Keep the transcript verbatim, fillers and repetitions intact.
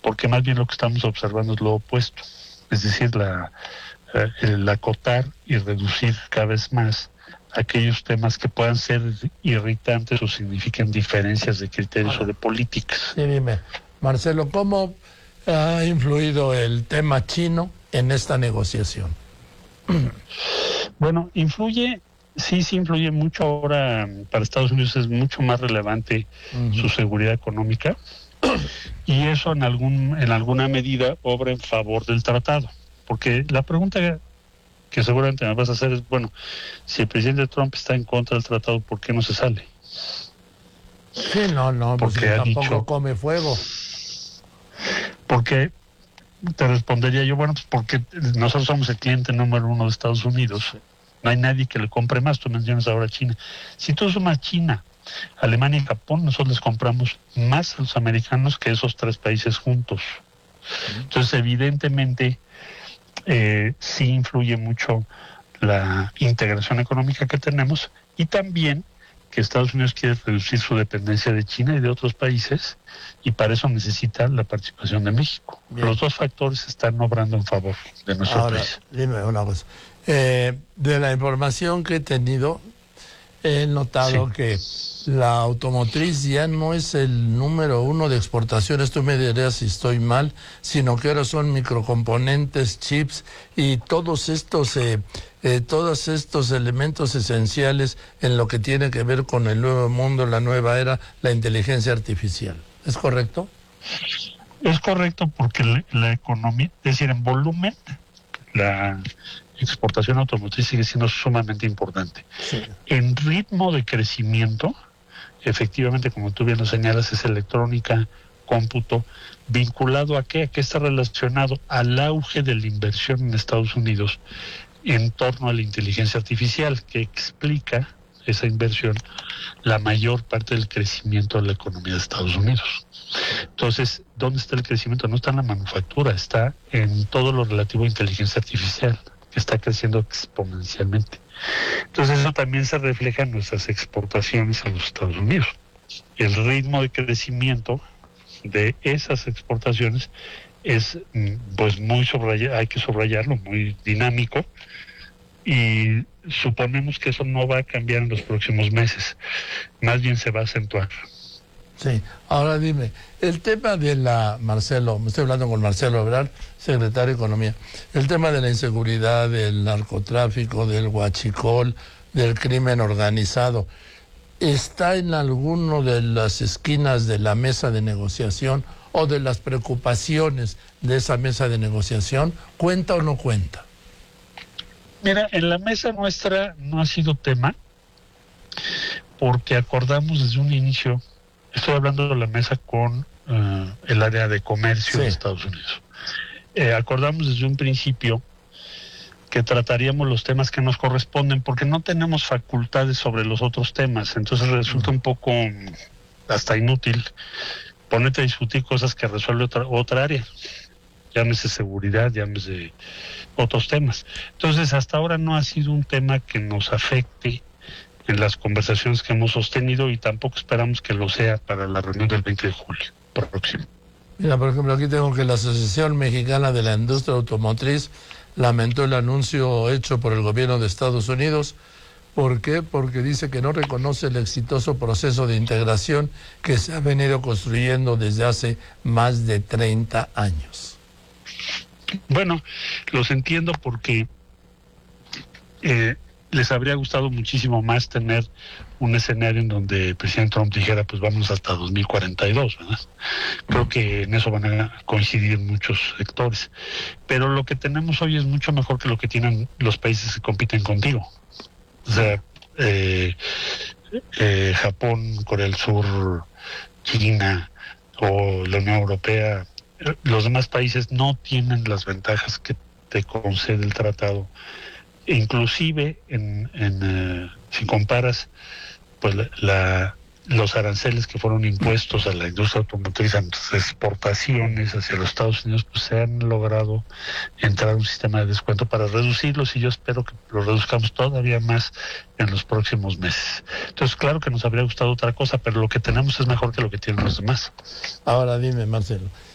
porque más bien lo que estamos observando es lo opuesto, es decir, la, eh, el acotar y reducir cada vez más aquellos temas que puedan ser irritantes o signifiquen diferencias de criterios Ahora, o de políticas. Sí, dime, Marcelo, ¿cómo ha influido el tema chino en esta negociación? Bueno, influye, sí, sí influye mucho ahora. Para Estados Unidos es mucho más relevante uh-huh. su seguridad económica, y eso en algún en alguna medida obra en favor del tratado, porque la pregunta que seguramente me vas a hacer es, bueno, si el presidente Trump está en contra del tratado, ¿por qué no se sale? Sí, no, no, porque pues tampoco dicho, come fuego. Porque te respondería yo, bueno, pues porque nosotros somos el cliente número uno de Estados Unidos, no hay nadie que le compre más. Tú mencionas ahora China. Si tú sumas China, Alemania y Japón, nosotros les compramos más a los americanos que esos tres países juntos. Entonces, evidentemente, eh, sí influye mucho la integración económica que tenemos, y también que Estados Unidos quiere reducir su dependencia de China y de otros países, y para eso necesita la participación de México. Bien. Los dos factores están obrando en favor de nuestro Ahora, país. Dime una cosa. Eh, de la información que he tenido, he notado sí. que la automotriz ya no es el número uno de exportaciones, tú me dirás si estoy mal, sino que ahora son microcomponentes, chips y todos estos eh, eh, todos estos elementos esenciales en lo que tiene que ver con el nuevo mundo, la nueva era, la inteligencia artificial. ¿Es correcto? Es correcto, porque la, la economía, es decir, en volumen, la exportación automotriz sigue siendo sumamente importante. Sí. En ritmo de crecimiento, efectivamente, como tú bien lo señalas, es electrónica, cómputo, vinculado a qué, a qué está relacionado al auge de la inversión en Estados Unidos en torno a la inteligencia artificial, que explica esa inversión la mayor parte del crecimiento de la economía de Estados Unidos. Entonces, ¿dónde está el crecimiento? No está en la manufactura, está en todo lo relativo a inteligencia artificial, que está creciendo exponencialmente. Entonces, eso también se refleja en nuestras exportaciones a los Estados Unidos. El ritmo de crecimiento de esas exportaciones es, pues, muy subrayado, hay que subrayarlo, muy dinámico, y suponemos que eso no va a cambiar en los próximos meses, más bien se va a acentuar. Sí, ahora dime, el tema de la, Marcelo, me estoy hablando con Marcelo Ebrard, secretario de Economía, el tema de la inseguridad, del narcotráfico, del huachicol, del crimen organizado, ¿está en alguno de las esquinas de la mesa de negociación o de las preocupaciones de esa mesa de negociación? ¿Cuenta o no cuenta? Mira, en la mesa nuestra no ha sido tema, porque acordamos desde un inicio, estoy hablando de la mesa con uh, el área de comercio sí. de Estados Unidos, eh, acordamos desde un principio que trataríamos los temas que nos corresponden, porque no tenemos facultades sobre los otros temas, entonces resulta un poco hasta inútil ponerte a discutir cosas que resuelve otra, otra área, llámese seguridad, llámese otros temas. Entonces, hasta ahora no ha sido un tema que nos afecte en las conversaciones que hemos sostenido, y tampoco esperamos que lo sea para la reunión del veinte de julio próximo. Mira, por ejemplo, aquí tengo que la Asociación Mexicana de la Industria Automotriz lamentó el anuncio hecho por el gobierno de Estados Unidos. ¿Por qué? Porque dice que no reconoce el exitoso proceso de integración que se ha venido construyendo desde hace más de treinta años. Bueno, los entiendo, porque eh, les habría gustado muchísimo más tener un escenario en donde el presidente Trump dijera, pues vamos hasta dos mil cuarenta y dos, ¿verdad? Creo que en eso van a coincidir muchos sectores. Pero lo que tenemos hoy es mucho mejor que lo que tienen los países que compiten contigo. O sea, eh, eh, Japón, Corea del Sur, China o la Unión Europea. Los demás países no tienen las ventajas que te concede el tratado. Inclusive, en, en, eh, si comparas pues la, la, los aranceles que fueron impuestos a la industria automotriz, a nuestras exportaciones hacia los Estados Unidos, pues se han logrado entrar a un sistema de descuento para reducirlos, y yo espero que lo reduzcamos todavía más en los próximos meses. Entonces, claro que nos habría gustado otra cosa, pero lo que tenemos es mejor que lo que tienen los demás. Ahora dime, Marcelo,